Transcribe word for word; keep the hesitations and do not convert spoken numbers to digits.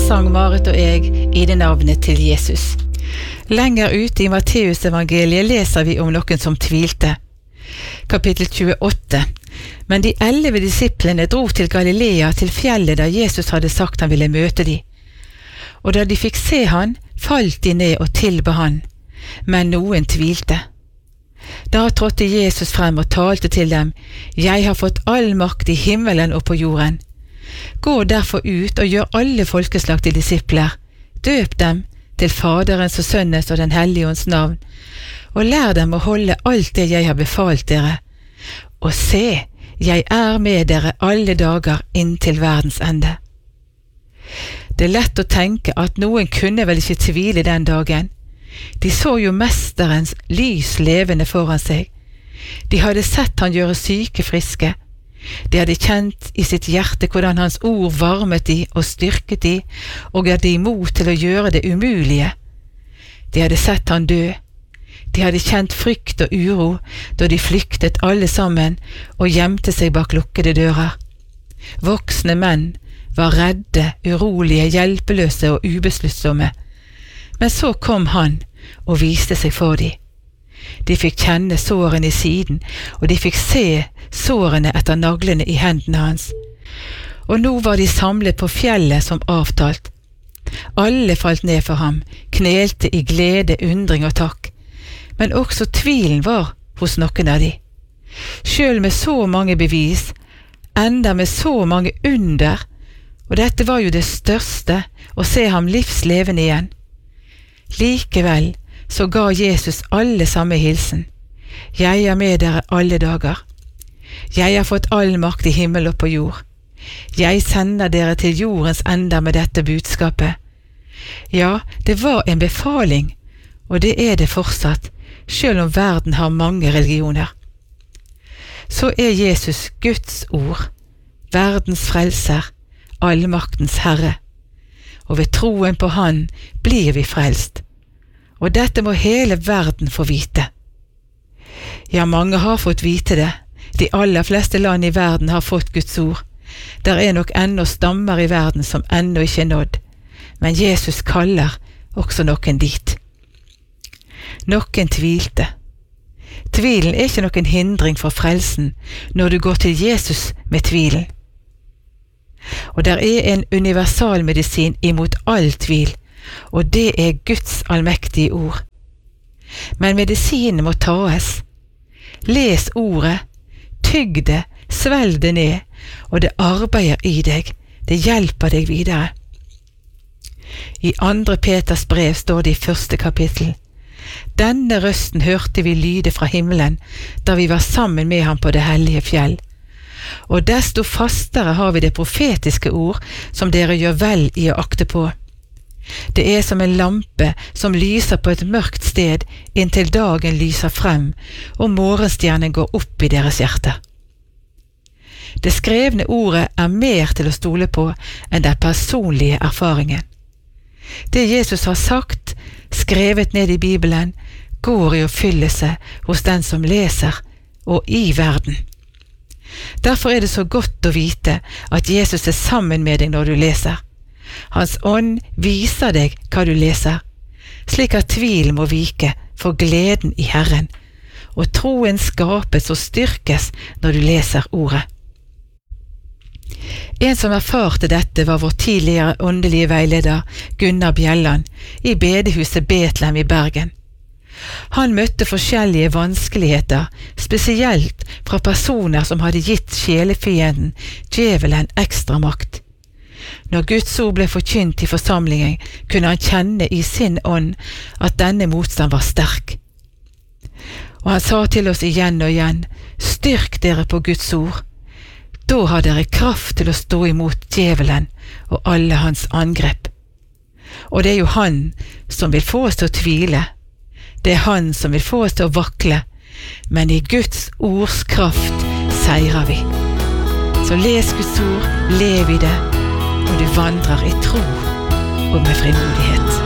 sang Marit og jeg i det navnet til Jesus. Lenger ute i Matteus evangeliet leser vi om noen som tvilte. Kapittel tjueåtte. Men de elleve disiplene dro til Galilea, til fjellet der Jesus hadde sagt han ville møte de. Og da de fikk se han, falt de ned og tilba han, men noen tvilte. Da trådte Jesus frem og talte til dem: «Jeg har fått all makt i himmelen og på jorden. Gå derfor ut og gjør alle folkeslag til disipler. Døp dem til Faderens og Sønnens og den Hellige Ånds navn, og lær dem å holde alt det jeg har befalt dere. Og se, jeg er med dere alle dager inntil verdens ende.» Det er lett å tenke at noen kunne vel ikke tvile den dagen. De så jo mesterens lys levende foran seg. De hadde sett han gjøre syke friske. De hadde kjent i sitt hjerte hvordan hans ord varmet de og styrket de, og ga de mot til å gjøre det umulige. De hadde sett han dø. De hadde kjent frykt og uro da de flyktet alle sammen og gjemte seg bak lukkede dører. Voksne menn var redde, urolige, hjelpeløse og ubesluttsomme. Men så kom han og viste seg for de. De fikk kjenne sårene i siden, og de fikk se sårene etter naglene i hendene hans. Og nå var de samlet på fjellet som avtalt. Alle falt ned for ham, knelte i glede, undring og takk. Men også tvilen var hos noen av de. Selv med så mange bevis, enda med så mange under, og dette var jo det største, å se ham livslevende igjen. Likevel så ga Jesus alle samme hilsen: «Jeg er med dere alle dager. Jeg har fått all makt i himmel og på jord. Jeg sender dere til jordens ender med dette budskapet.» Ja, det var en befaling, og det er det fortsatt, selv om verden har mange religioner. Så er Jesus Guds ord, verdens frelser, allmaktens Herre, og ved troen på han blir vi frelst. Og dette må hele verden få vite. Ja, mange har fått vite det. De aller fleste land i verden har fått Guds ord. Der er nok ennå stammer i verden som ennå ikke er nådd, men Jesus kaller også noen dit. Noen tvilte. Tvilen er ikke noen hindring for frelsen når du går til Jesus med tvilen. Og der er en universalmedisin imot all tvil, og det er Guds allmektige ord. Men medisinen må taes. Les ordet, tygg det, svelg det ned, og det arbeider i deg, det hjelper deg videre. I andre Peters brev står det i første kapittel: «Denne røsten hørte vi lyde fra himmelen, da vi var sammen med ham på det hellige fjell. Og desto fastere har vi det profetiske ord, som dere gjør vel i å akte på. Det er som en lampe som lyser på et mørkt sted, inntil dagen lyser frem, og morgenstjernen går opp i deres hjerte.» Det skrevne ordet er mer til å stole på enn den personlige erfaringen. Det Jesus har sagt, skrevet ned i Bibelen, går i oppfyllelse hos den som leser, og i verden. Derfor er det så godt å vite at Jesus er sammen med deg når du leser. Hans ånd viser deg hva du leser, slik at tvil må vike for gleden i Herren, og troen skapes og styrkes når du leser ordet. En som erfarte dette var vår tidligere åndelige veileder Gunnar Bjelland i bedehuset Betlehem i Bergen. Han møtte forskjellige vanskeligheter, spesielt fra personer som hadde gitt sjelefienden, djevelen, ekstra makt. Når Guds ord ble forkynt i forsamlingen, kunne han kjenne i sin ånd at denne motstand var sterk. Og han sa til oss igjen og igjen: «Styrk dere på Guds ord. Da har dere kraft til å stå imot djevelen og alle hans angrep.» Og det er jo han som vil få oss til å tvile. Det er han som vil få oss til å vakle, men i Guds ords kraft seirer vi. Så les Guds ord, lev i det, og du vandrer i tro og med frimodighet.